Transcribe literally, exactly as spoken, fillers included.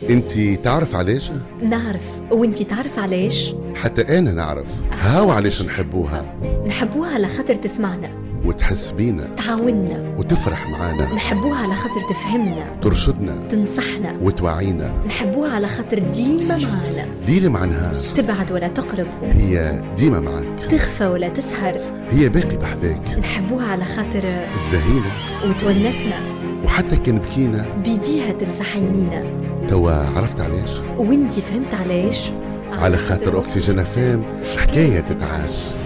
انتي تعرف علاش؟ نعرف، وانتي تعرف علاش؟ حتى انا نعرف. هاو علاش نحبوها. نحبوها على خاطر تسمعنا وتحس بينا، تعاوننا وتفرح معانا. نحبوها على خاطر تفهمنا، ترشدنا، تنصحنا، وتوعينا. نحبوها على خاطر ديما معانا. ليلة معناها تبعد ولا تقرب، هي ديما معك. تخفى ولا تسهر، هي باقي بحذاك. نحبوها على خاطر تزهينا وتونسنا، وحتى كان بكينا بيديها تمسح عينينا. توا عرفت علاش؟ وانتي فهمت علاش؟ على خاطر أكسجين فام حكاية تتعاش.